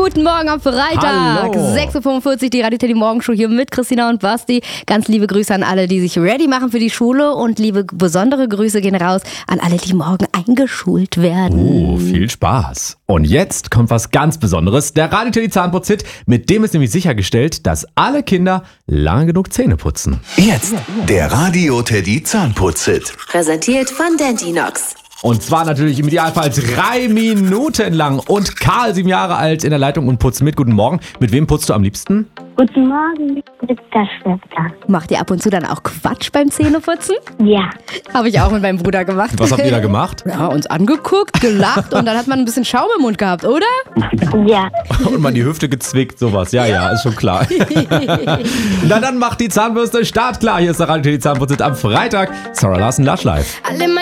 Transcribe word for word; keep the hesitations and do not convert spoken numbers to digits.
Guten Morgen am Freitag, sechs Uhr fünfundvierzig, die Radio Teddy Morgenshow hier mit Christina und Basti. Ganz liebe Grüße an alle, die sich ready machen für die Schule und liebe besondere Grüße gehen raus an alle, die morgen eingeschult werden. Oh, viel Spaß. Und jetzt kommt was ganz Besonderes, der Radio Teddy Zahnputz-Hit, mit dem ist nämlich sichergestellt, dass alle Kinder lange genug Zähne putzen. Jetzt der Radio Teddy Zahnputz-Hit. Präsentiert von Dentinox. Und zwar natürlich im Idealfall drei Minuten lang. Und Karl, sieben Jahre alt, in der Leitung und putzt mit. Guten Morgen. Mit wem putzt du am liebsten? Guten Morgen, mit der Schwester. Macht ihr ab und zu dann auch Quatsch beim Zähneputzen? Ja. Habe ich auch mit meinem Bruder gemacht. Was habt ihr da gemacht? Ja, uns angeguckt, gelacht und dann hat man ein bisschen Schaum im Mund gehabt, oder? Ja. Und man die Hüfte gezwickt, sowas. Ja, ja, ist schon klar. Na dann macht die Zahnbürste startklar. Hier ist der Radio Teddy Zahnputz am Freitag. Sarah Larsen, Lush Life. Alle